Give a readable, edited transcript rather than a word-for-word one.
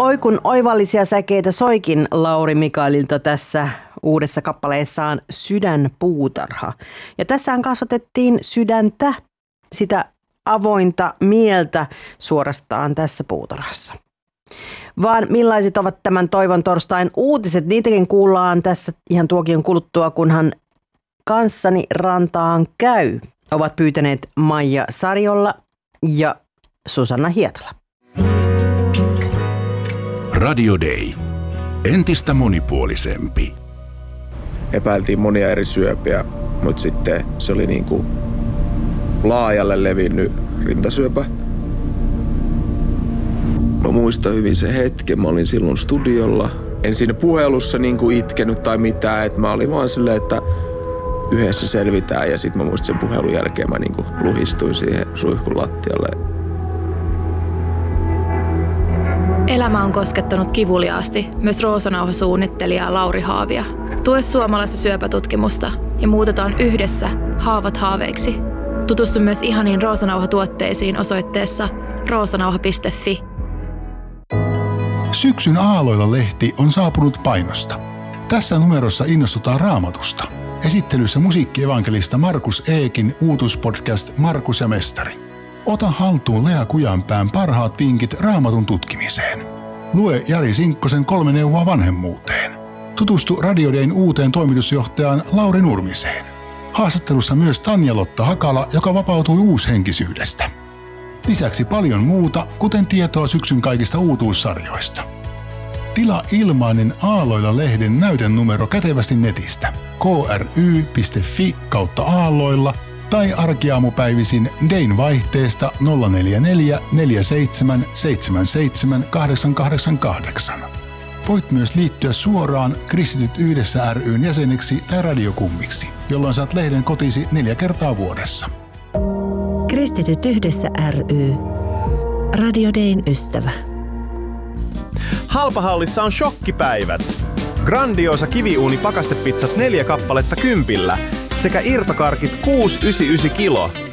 Oi kun oivallisia säkeitä soikin Lauri Mikaelilta tässä uudessa kappaleessaan Sydänpuutarha. Ja tässähän kasvatettiin sydäntä, sitä avointa mieltä suorastaan tässä puutarhassa. Vaan millaiset ovat tämän Toivon torstain uutiset, niitäkin kuullaan tässä ihan tuokion kuluttua, kunhan kanssani rantaan käy. Ovat pyytäneet Maija Sariolla ja Susanna Hietala. Radio Day. Entistä monipuolisempi. Epäiltiin monia eri syöpiä, mutta sitten se oli niin kuin laajalle levinnyt rintasyöpä. Mä muistan hyvin sen hetken. Mä olin silloin studiolla. En siinä puhelussa niin kuin itkenyt tai mitään. Et mä olin vaan silleen, että yhdessä selvitään. Ja sitten mä muistan sen puhelun jälkeen mä niin kuin luhistuin siihen suihkun lattialle. Elämä on koskettanut kivuliaasti myös Roosanauha-suunnittelija Lauri Haavia. Tue suomalaista syöpätutkimusta ja muutetaan yhdessä haavat haaveiksi. Tutustu myös ihaniin Roosanauha-tuotteisiin osoitteessa roosanauha.fi. Syksyn Aalloilla-lehti on saapunut painosta. Tässä numerossa innostutaan Raamatusta. Esittelyssä musiikkievankelista Markus Eekin uutuspodcast Markus ja Mestari. Ota haltuun Lea Kujanpään parhaat vinkit Raamatun tutkimiseen. Lue Jari Sinkkosen 3 neuvoa vanhemmuuteen. Tutustu Radio Dayn uuteen toimitusjohtajaan Lauri Nurmiseen. Haastattelussa myös Tanja-Lotta Hakala, joka vapautui uushenkisyydestä. Lisäksi paljon muuta, kuten tietoa syksyn kaikista uutuussarjoista. Tilaa ilmainen Aalloilla-lehden näytenumero kätevästi netistä kry.fi/aalloilla tai arkiaamupäivisin Dayn vaihteesta 044 47 77 888. Voit myös liittyä suoraan Kristityt Yhdessä ry:n jäseneksi tai radiokummiksi, jolloin saat lehden kotisi 4 kertaa vuodessa. Kristityt Yhdessä ry. Radio Dayn ystävä. Halpahallissa on shokkipäivät. Grandiosa kiviuuni pakastepizzat 4 kappaletta 10 sekä irtokarkit 6,99 kilo